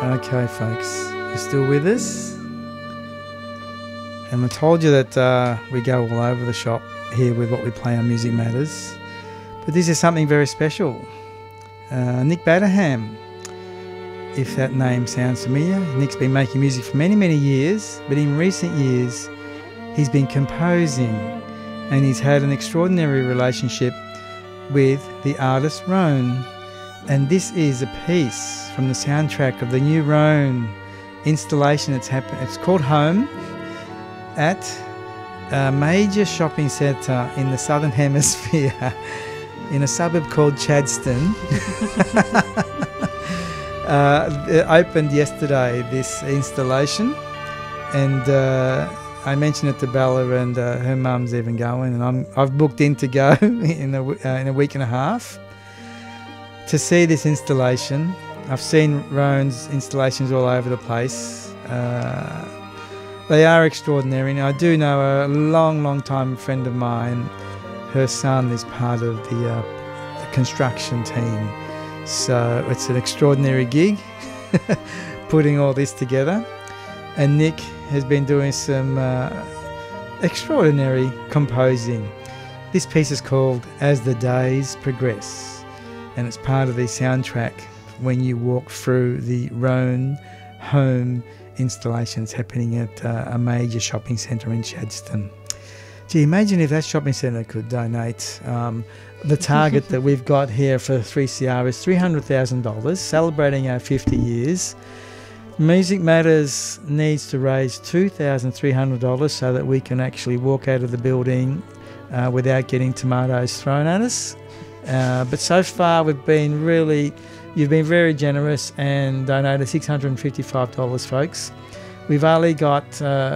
Okay, folks, you're still with us? And I told you that we go all over the shop here with what we play on Music Matters. But this is something very special. Nick Batterham, if that name sounds familiar. Nick's been making music for many, many years, but in recent years he's been composing, and he's had an extraordinary relationship with the artist Roan. And this is a piece from the soundtrack of the new Roan installation that's happened. It's called Home, at a major shopping centre in the Southern Hemisphere in a suburb called Chadstone. It opened yesterday, this installation, and I mentioned it to Bella, and her mum's even going, and I've booked in to go in a week and a half to see this installation. I've seen Roan's installations all over the place. They are extraordinary, and I do know a long time friend of mine. Her son is part of the construction team, so it's an extraordinary gig putting all this together. And Nick has been doing some extraordinary composing. This piece is called As the Days Progress, and it's part of the soundtrack when you walk through the Roan Home installations happening at a major shopping centre in Chadstone. Gee, imagine if that shopping centre could donate. The target that we've got here for 3CR is $300,000, celebrating our 50 years. Music Matters needs to raise $2,300 so that we can actually walk out of the building without getting tomatoes thrown at us. But so far you've been very generous and donated $655, folks. We've only got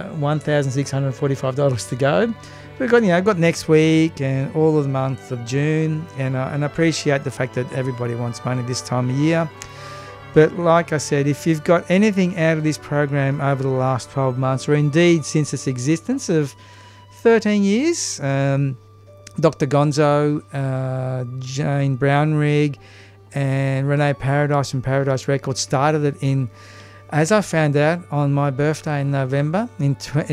$1,645 to go. We've got next week and all of the month of June, and I appreciate the fact that everybody wants money this time of year. But like I said, if you've got anything out of this program over the last 12 months, or indeed since its existence of 13 years, Dr. Gonzo, Jane Brownrigg, and Renee Paradise from Paradise Records started it as I found out, on my birthday in November in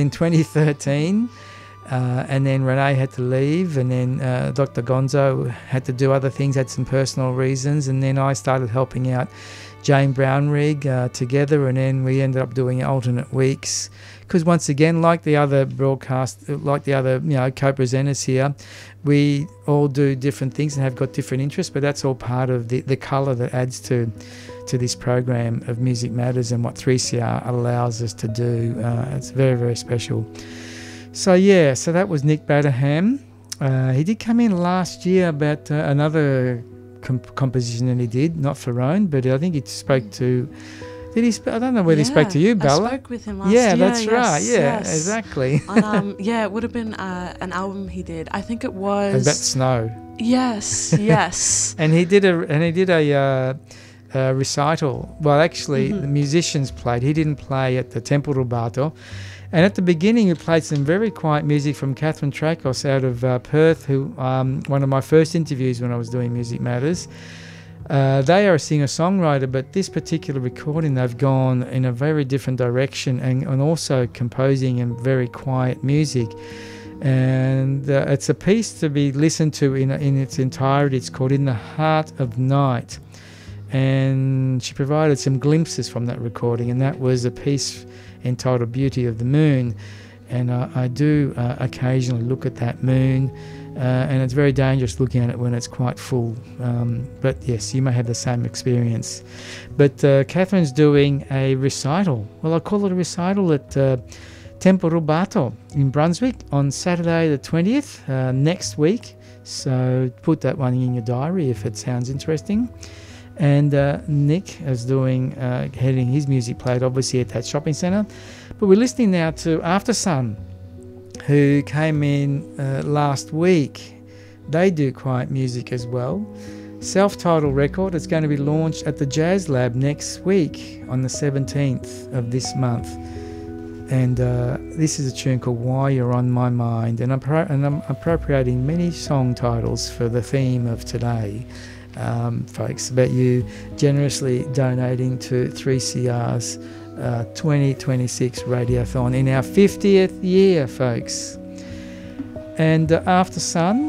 2013. And then Renee had to leave, and then Dr. Gonzo had to do other things, had some personal reasons, and then I started helping out Jane Brownrigg together, and then we ended up doing alternate weeks. Because once again, like the other broadcast, like the other co-presenters here, we all do different things and have got different interests, but that's all part of the colour that adds to this program of Music Matters and what 3CR allows us to do. It's very, very special. So that was Nick Batterham. He did come in last year about another composition that he did, not for Roan, but I think he spoke to... I don't know whether he spoke to you, Bella. I spoke with him last year. That's right. Yeah, yes. Exactly. It would have been an album he did. I think it was About Snow. Yes. And he did a recital. Well, actually, the musicians played. He didn't play at the Temple Rubato. And at the beginning, he played some very quiet music from Catherine Trakos out of Perth, who one of my first interviews when I was doing Music Matters. They are a singer-songwriter, but this particular recording, they've gone in a very different direction and also composing in very quiet music. And it's a piece to be listened to in its entirety. It's called In the Heart of Night. And she provided some glimpses from that recording, and that was a piece entitled Beauty of the Moon. And I do occasionally look at that moon, and it's very dangerous looking at it when it's quite full. But yes, you may have the same experience. But Catherine's doing a recital. Well, I call it a recital at Temple Rubato in Brunswick on Saturday the 20th next week. So put that one in your diary if it sounds interesting. And Nick is heading his music played obviously at that shopping centre. But we're listening now to Aftersun, who came in last week. They do quiet music as well. Self-titled record. It's going to be launched at the Jazz Lab next week on the 17th of this month. And this is a tune called Why You're On My Mind. And I'm appropriating many song titles for the theme of today. folks, about you generously donating to 3CR's 2026 Radiothon in our 50th year, folks. And After Sun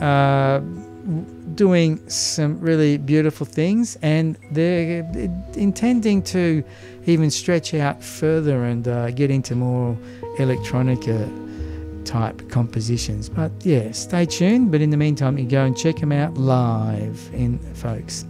doing some really beautiful things, and they're intending to even stretch out further and get into more electronica type compositions. But yeah, stay tuned. But in the meantime, you go and check them out live, folks.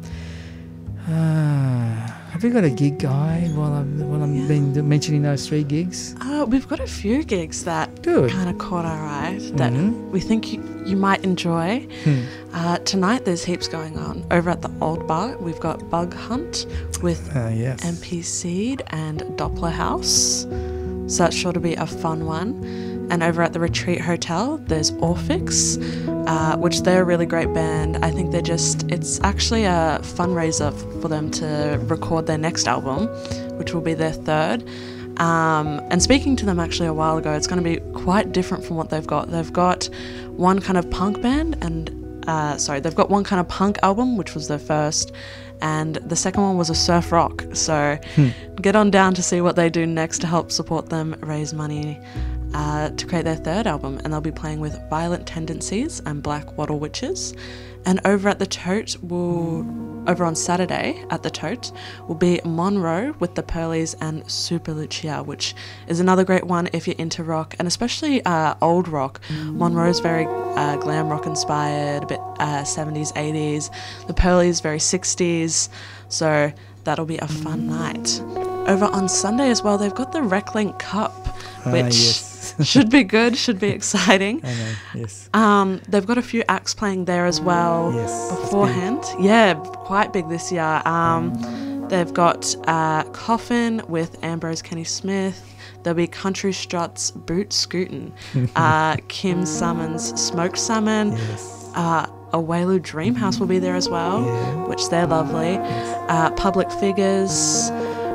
Have you got a gig guide while I'm been mentioning those 3 gigs? We've got a few gigs that Good. kind of caught our eye that we think you might enjoy. Tonight there's heaps going on. Over at the Old Bar, we've got Bug Hunt with Yes. MP Seed and Doppler House. So that's sure to be a fun one. And over at the Retreat Hotel, there's Orphix, which they're a really great band. I think it's actually a fundraiser for them to record their next album, which will be their 3rd. And speaking to them actually a while ago, it's going to be quite different from what they've got. They've got one kind of punk band they've got one kind of punk album, which was their first, and the second one was a surf rock. So get on down to see what they do next to help support them raise money to create their 3rd album. And they'll be playing with Violent Tendencies and Black Wattle Witches. And over at the Tote, over on Saturday at the Tote, will be Monroe with the Pearlies and Super Lucia, which is another great one if you're into rock, and especially old rock. Monroe's very glam rock inspired, a bit 70s, 80s. The Pearlies very 60s, so that'll be a fun night. Over on Sunday as well, they've got the RecLink Cup, which should be good, should be exciting. I know, yes. They've got a few acts playing there as well beforehand. Yeah, quite big this year. They've got Coffin with Ambrose Kenny Smith. There'll be Country Struts, Boot Scootin', Kim Summons, Smoked Salmon. Yes. Awelu Dreamhouse will be there as well, which they're lovely. Public Figures,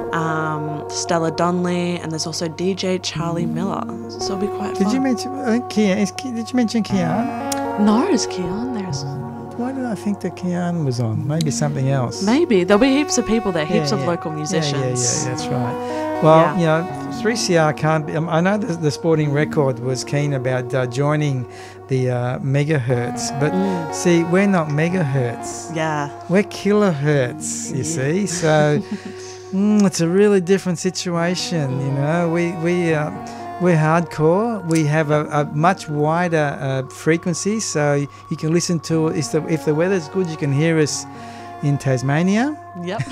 Stella Donnelly, and there's also DJ Charlie Miller. So it'll be quite fun. Did you mention Did you mention Kian? No, is Kian there? Why did I think that Kian was on? Maybe something else. Maybe. There'll be heaps of people there, heaps of local musicians. Yeah, that's right. Well, 3CR can't be... I know the Sporting Record was keen about joining the megahertz, but see, we're not megahertz. Yeah. We're kilohertz, you see. So it's a really different situation, you know. We're hardcore. We have a much wider frequency, so you can listen to... If the weather's good, you can hear us in Tasmania. Yep.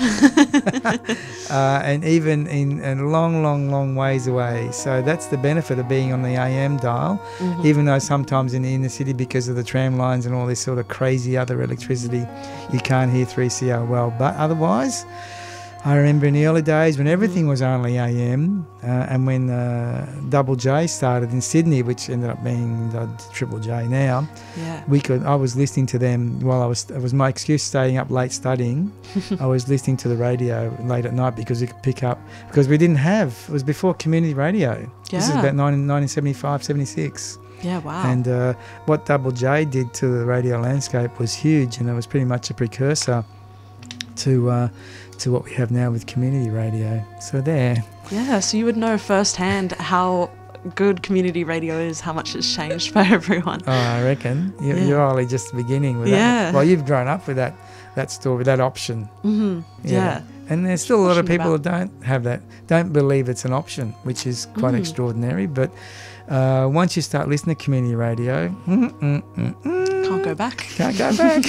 And even in long ways away. So that's the benefit of being on the AM dial, even though sometimes in the inner city, because of the tram lines and all this sort of crazy other electricity, you can't hear 3CR well. But otherwise, I remember in the early days when everything was only AM, and when Double J started in Sydney, which ended up being the Triple J now. Yeah. I was listening to them while it was my excuse staying up late studying. I was listening to the radio late at night because we could pick up, because we didn't have, it was before community radio. Yeah. This is about 1975, 76. Yeah, wow. And what Double J did to the radio landscape was huge, and it was pretty much a precursor to what we have now with community radio. So there. Yeah, so you would know firsthand how good community radio is, how much it's changed for everyone. Oh, I reckon. You're only just beginning with that. Well, you've grown up with that story, that option. Mm-hmm. Yeah. And there's still a lot of people who don't have that, don't believe it's an option, which is quite extraordinary. But once you start listening to community radio, can't go back. Can't go back.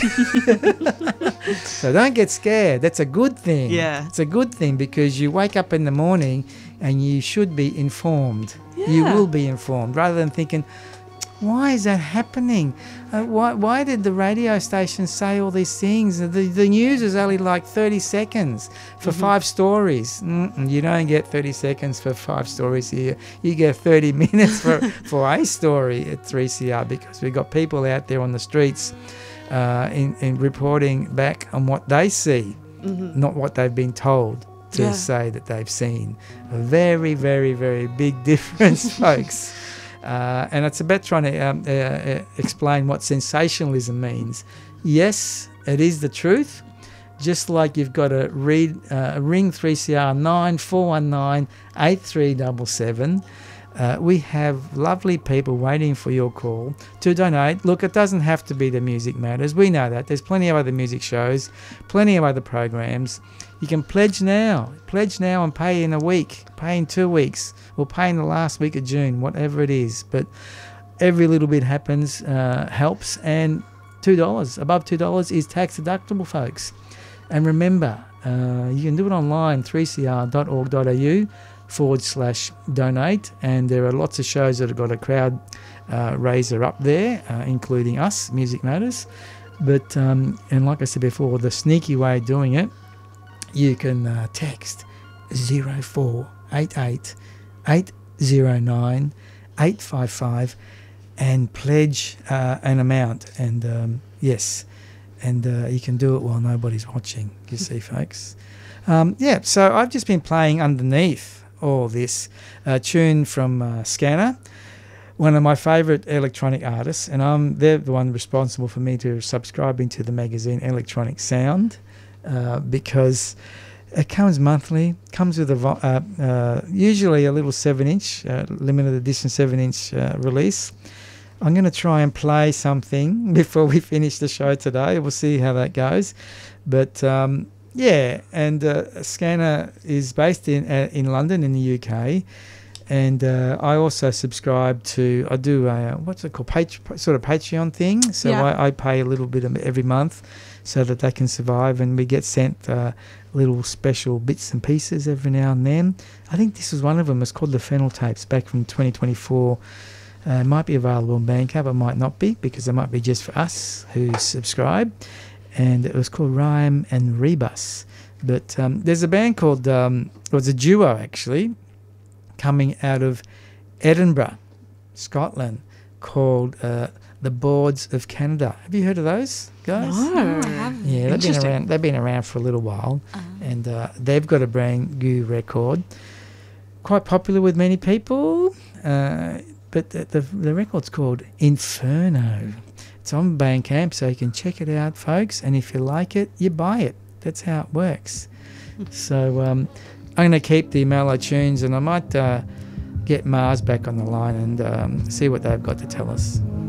So don't get scared. That's a good thing. Yeah. It's a good thing, because you wake up in the morning and you should be informed. Yeah. You will be informed, rather than thinking, why is that happening? Why did the radio station say all these things? The news is only like 30 seconds for 5 stories. You don't get 30 seconds for 5 stories here. You get 30 minutes for a story at 3CR, because we've got people out there on the streets in reporting back on what they see, not what they've been told to say that they've seen. A very, very, very big difference, folks. And it's about trying to explain what sensationalism means. Yes, It is the truth. Just like you've got to ring 3CR 9419 8377. We have lovely people waiting for your call to donate. Look, it doesn't have to be the Music Matters. We know that. There's plenty of other music shows, plenty of other programs. You can pledge now. Pledge now and pay in a week, pay in 2 weeks, or pay in the last week of June, whatever it is. But every little bit happens, helps. And $2, above $2 is tax deductible, folks. And remember, you can do it online, 3cr.org.au/donate, and there are lots of shows that have got a crowd raiser up there, including us, Music Matters. But, and like I said before, the sneaky way of doing it, you can text 0488 809 855 and pledge an amount. And yes, and you can do it while nobody's watching, you see, folks. So I've just been playing underneath all this tune from Scanner, one of my favourite electronic artists, and they're the one responsible for me to subscribing to the magazine Electronic Sound, because it comes monthly, comes with a usually a little 7-inch, limited edition 7-inch release. I'm going to try and play something before we finish the show today. We'll see how that goes. But Scanner is based in London in the UK, and I also subscribe to, I do a, what's it called, sort of Patreon thing. So yeah. I pay a little bit every month so that they can survive, and we get sent little special bits and pieces every now and then. I think this was one of them. It's called the Fennel Tapes, back from 2024. It might be available in Bandcamp, it might not be, because it might be just for us who subscribe. And it was called Rhyme and Rebus. But there's a band called, it was a duo actually, coming out of Edinburgh, Scotland, called the Boards of Canada. Have you heard of those guys? No, I haven't. Yeah, they've been around for a little while, and they've got a brand new record, quite popular with many people. But the record's called Inferno. It's on Bandcamp, so you can check it out, folks. And if you like it, you buy it. That's how it works. So I'm going to keep the mellow tunes, and I might get Mars back on the line and see what they've got to tell us.